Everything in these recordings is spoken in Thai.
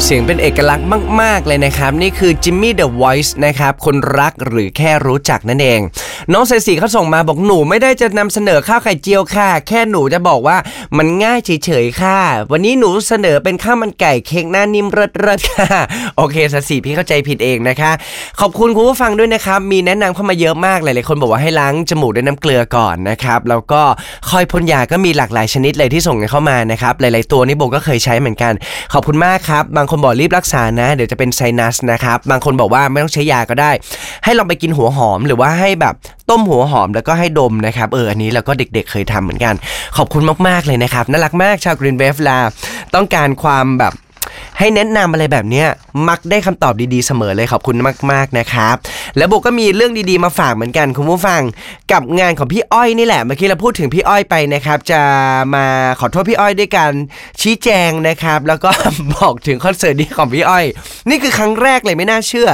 สียงเป็นเอกลักษณ์มากๆเลยนะครับนี่คือ Jimmy the Voice นะครับคนรักหรือแค่รู้จักนั่นเองน้องเซซีเขาส่งมาบอกหนูไม่ได้จะนำเสนอข้าวไข่เจียวค่ะแค่หนูจะบอกว่ามันง่ายเฉยๆค่ะวันนี้หนูเสนอเป็นข้าวมันไก่เค้กหน้านิ่มเลิศๆค่ะโอเคเซซีพี่เข้าใจผิดเองนะคะขอบคุณคุณผู้ฟังด้วยนะครับมีแนะนำเข้ามาเยอะมากหลายๆคนบอกว่าให้ล้างจมูกด้วยน้ำเกลือก่อนนะครับแล้วก็คอยพ่นยาก็มีหลากหลายชนิดเลยที่ส่งกันเข้ามานะครับหลายๆตัวนี่โบก็เคยใช้เหมือนกันขอบคุณมากครับบางคนบอกรีบรักษานะเดี๋ยวจะเป็นไซนัสนะครับบางคนบอกว่าไม่ต้องใช้ยาก็ได้ให้ลองไปกินหัวหอมหรือว่าให้แบบต้มหัวหอมแล้วก็ให้ดมนะครับอันนี้เราก็เด็กๆเคยทำเหมือนกันขอบคุณมากๆเลยนะครับน่ารักมากชาว Green Wave ลาต้องการความแบบให้แนะนำอะไรแบบนี้มักได้คำตอบดีๆเสมอเลยขอบคุณมากๆนะครับแล้วโบก็มีเรื่องดีๆมาฝากเหมือนกันคุณผู้ฟังกับงานของพี่อ้อยนี่แหละเมื่อกี้เราพูดถึงพี่อ้อยไปนะครับจะมาขอโทษพี่อ้อยด้วยการชี้แจงนะครับแล้วก็ บอกถึงคอนเสิร์ตนี้ของพี่อ้อยนี่คือครั้งแรกเลยไม่น่าเชื่อ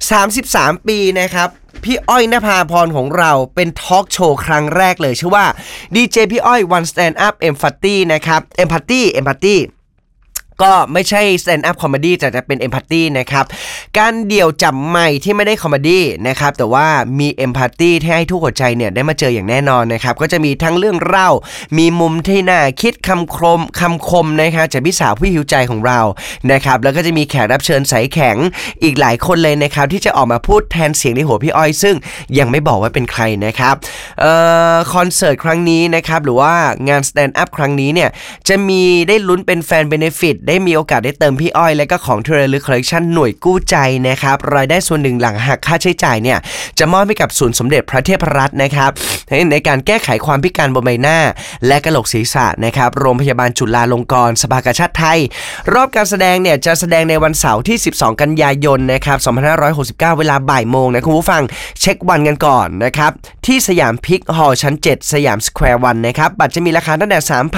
33ปีนะครับพี่อ้อยณภาพรของเราเป็นทอล์กโชว์ครั้งแรกเลยชื่อว่า DJ พี่อ้อย One Stand Up Empathy นะครับ Empathyก็ไม่ใช่ stand up comedy แต่จะเป็น empathy นะครับการเดี่ยวจับไมค์ที่ไม่ได้ comedy นะครับแต่ว่ามี empathy ที่ให้ทุกหัวใจเนี่ยได้มาเจออย่างแน่นอนนะครับก็จะมีทั้งเรื่องเล่ามีมุมที่น่าคิดคำคมนะครับจากพี่สาวผู้หิวใจของเรานะครับแล้วก็จะมีแขกรับเชิญสายแข็งอีกหลายคนเลยนะครับที่จะออกมาพูดแทนเสียงในหัวพี่อ้อยซึ่งยังไม่บอกว่าเป็นใครนะครับคอนเสิร์ตครั้งนี้นะครับหรือว่างาน stand up ครั้งนี้เนี่ยจะมีได้ลุ้นเป็นแฟน benefitได้มีโอกาสได้เติมพี่อ้อยและก็ของที่ระลึกคอลเลคชันหน่วยกู้ใจนะครับรายได้ส่วนหนึ่งหลังหักค่าใช้จ่ายเนี่ยจะมอบให้กับศูนย์สมเด็จพระเทพรัตน์นะครับในการแก้ไขความพิการบนใบหน้าและกะโหลกศีรษะนะครับโรงพยาบาลจุฬาลงกรณ์สภากาชาดไทยรอบการแสดงเนี่ยจะแสดงในวันเสาร์ที่12กันยายนนะครับ2569เวลาบ่ายโมงนะคุณผู้ฟังเช็ควันกันก่อนนะครับที่สยามพิกฮอลล์ชั้น7สยามสแควร์วันนะครับบัตรจะมีราคาตั้งแต่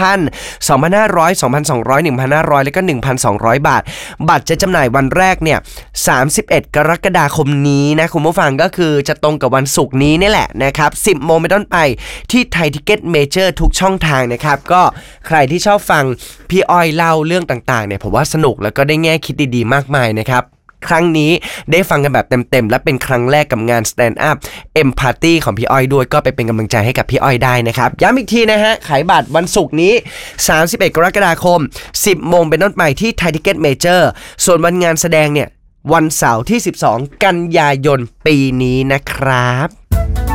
3,000 2,500 2,200 1,500 และก็1,200 บาทบัตรจะจำหน่ายวันแรกเนี่ย31กรกฎาคมนี้นะคุณผู้ฟังก็คือจะตรงกับวันศุกร์นี้นี่แหละนะครับ 10 โมงเป็นต้นไปที่ไทยทิกเก็ตเมเจอร์ทุกช่องทางนะครับก็ใครที่ชอบฟังพี่อ้อยเล่าเรื่องต่างๆเนี่ยผมว่าสนุกแล้วก็ได้แง่คิดดีๆมากมายนะครับครั้งนี้ได้ฟังกันแบบเต็มๆและเป็นครั้งแรกกับงาน Stand Up Empathy ของพี่อ้อยด้วยก็ไปเป็นกำลังใจให้กับพี่อ้อยได้นะครับย้ำอีกทีนะฮะขายบัตรวันศุกร์นี้31กรกฎาคม 10 โมงเป็นต้นไปที่ไทยทิกเก็ตเมเจอร์ส่วนวันงานแสดงเนี่ยวันเสาร์ที่12กันยายนปีนี้นะครับ